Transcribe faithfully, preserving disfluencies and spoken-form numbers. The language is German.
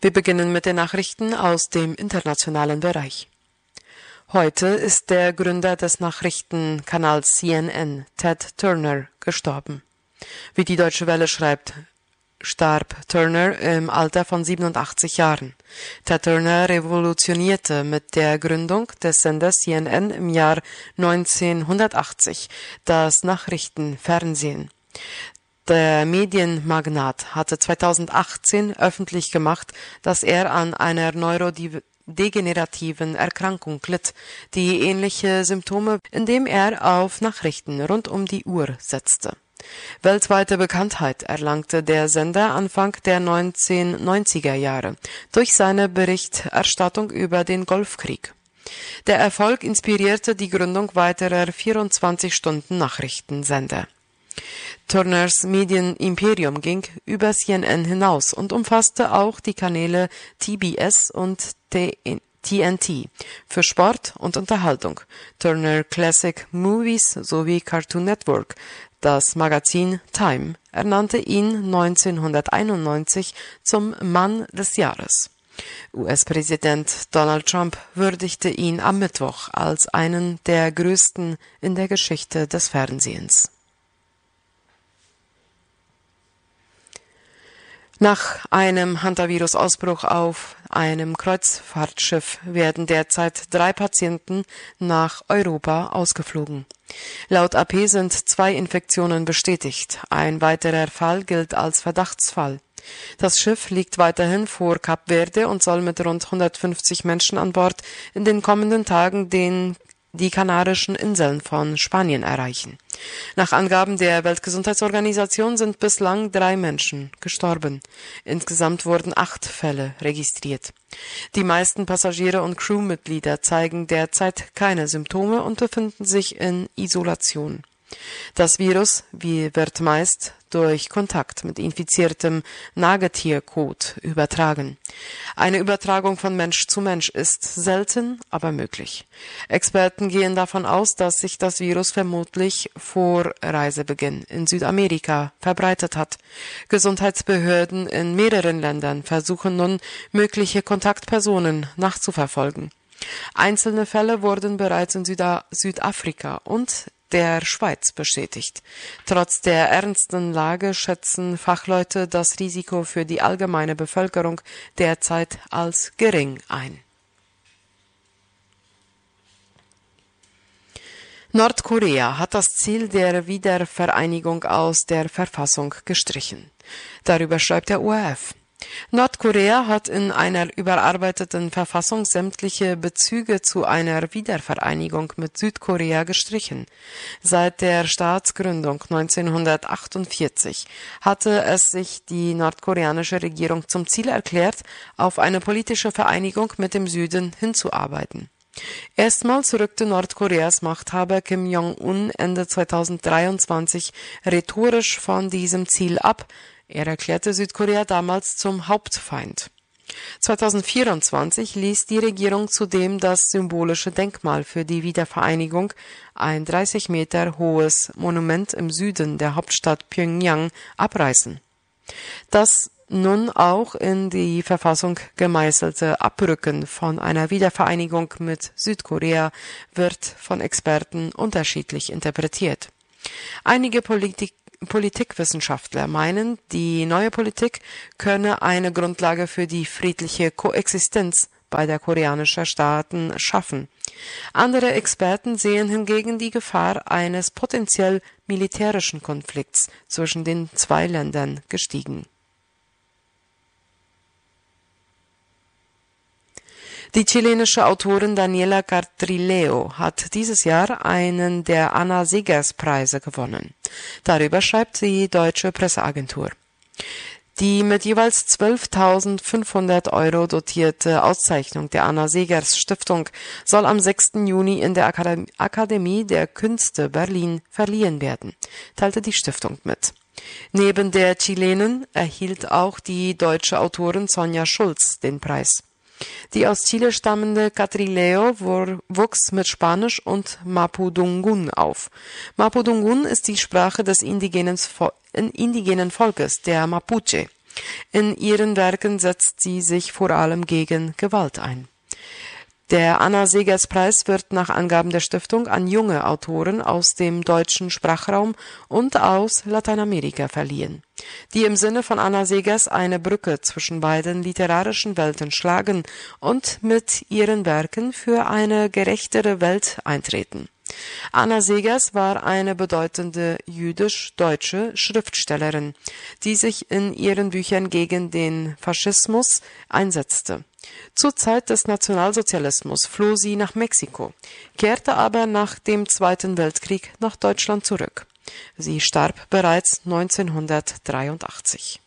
Wir beginnen mit den Nachrichten aus dem internationalen Bereich. Heute ist der Gründer des Nachrichtenkanals C N N, Ted Turner, gestorben. Wie die Deutsche Welle schreibt, starb Turner im Alter von siebenundachtzig Jahren. Ted Turner revolutionierte mit der Gründung des Senders C N N im Jahr neunzehnhundertachtzig das Nachrichtenfernsehen. Der Medienmagnat hatte zweitausendachtzehn öffentlich gemacht, dass er an einer neurodegenerativen Erkrankung litt, die ähnliche Symptome, indem er auf Nachrichten rund um die Uhr setzte. Weltweite Bekanntheit erlangte der Sender Anfang der neunzehnhundertneunziger Jahre durch seine Berichterstattung über den Golfkrieg. Der Erfolg inspirierte die Gründung weiterer vierundzwanzig-Stunden-Nachrichtensender. Turners Medienimperium ging über C N N hinaus und umfasste auch die Kanäle T B S und T N T für Sport und Unterhaltung, Turner Classic Movies sowie Cartoon Network. Das Magazin Time ernannte ihn neunzehnhunderteinundneunzig zum Mann des Jahres. U S-Präsident Donald Trump würdigte ihn am Mittwoch als einen der größten in der Geschichte des Fernsehens. Nach einem Hantavirus-Ausbruch auf einem Kreuzfahrtschiff werden derzeit drei Patienten nach Europa ausgeflogen. Laut A P sind zwei Infektionen bestätigt. Ein weiterer Fall gilt als Verdachtsfall. Das Schiff liegt weiterhin vor Kap Verde und soll mit rund hundertfünfzig Menschen an Bord in den kommenden Tagen den die Kanarischen Inseln von Spanien erreichen. Nach Angaben der Weltgesundheitsorganisation sind bislang drei Menschen gestorben. Insgesamt wurden acht Fälle registriert. Die meisten Passagiere und Crewmitglieder zeigen derzeit keine Symptome und befinden sich in Isolation. Das Virus wird meist durch Kontakt mit infiziertem Nagetierkot übertragen. Eine Übertragung von Mensch zu Mensch ist selten, aber möglich. Experten gehen davon aus, dass sich das Virus vermutlich vor Reisebeginn in Südamerika verbreitet hat. Gesundheitsbehörden in mehreren Ländern versuchen nun, mögliche Kontaktpersonen nachzuverfolgen. Einzelne Fälle wurden bereits in Süda- Südafrika und der Schweiz bestätigt. Trotz der ernsten Lage schätzen Fachleute das Risiko für die allgemeine Bevölkerung derzeit als gering ein. Nordkorea hat das Ziel der Wiedervereinigung aus der Verfassung gestrichen. Darüber schreibt der O R F. Nordkorea hat in einer überarbeiteten Verfassung sämtliche Bezüge zu einer Wiedervereinigung mit Südkorea gestrichen. Seit der Staatsgründung neunzehnhundertachtundvierzig hatte es sich die nordkoreanische Regierung zum Ziel erklärt, auf eine politische Vereinigung mit dem Süden hinzuarbeiten. Erstmals rückte Nordkoreas Machthaber Kim Jong-un Ende zweitausenddreiundzwanzig rhetorisch von diesem Ziel ab. Er erklärte Südkorea damals zum Hauptfeind. zweitausendvierundzwanzig ließ die Regierung zudem das symbolische Denkmal für die Wiedervereinigung, ein dreißig Meter hohes Monument im Süden der Hauptstadt Pjöngjang, abreißen. Das nun auch in die Verfassung gemeißelte Abrücken von einer Wiedervereinigung mit Südkorea wird von Experten unterschiedlich interpretiert. Einige Politik Politikwissenschaftler meinen, die neue Politik könne eine Grundlage für die friedliche Koexistenz beider koreanischer Staaten schaffen. Andere Experten sehen hingegen die Gefahr eines potenziell militärischen Konflikts zwischen den zwei Ländern gestiegen. Die chilenische Autorin Daniela Cartrileo hat dieses Jahr einen der Anna-Seghers-Preise gewonnen. Darüber schreibt die deutsche Presseagentur. Die mit jeweils zwölftausendfünfhundert Euro dotierte Auszeichnung der Anna-Seghers-Stiftung soll am sechsten Juni in der Akademie der Künste Berlin verliehen werden, teilte die Stiftung mit. Neben der Chilenin erhielt auch die deutsche Autorin Sonja Schulz den Preis. Die aus Chile stammende Cartrileo wuchs mit Spanisch und Mapudungun auf. Mapudungun ist die Sprache des indigenen, indigenen Volkes, der Mapuche. In ihren Werken setzt sie sich vor allem gegen Gewalt ein. Der Anna-Seghers-Preis wird nach Angaben der Stiftung an junge Autoren aus dem deutschen Sprachraum und aus Lateinamerika verliehen, die im Sinne von Anna Seghers eine Brücke zwischen beiden literarischen Welten schlagen und mit ihren Werken für eine gerechtere Welt eintreten. Anna Seghers war eine bedeutende jüdisch-deutsche Schriftstellerin, die sich in ihren Büchern gegen den Faschismus einsetzte. Zur Zeit des Nationalsozialismus floh sie nach Mexiko, kehrte aber nach dem Zweiten Weltkrieg nach Deutschland zurück. Sie starb bereits neunzehnhundertdreiundachtzig.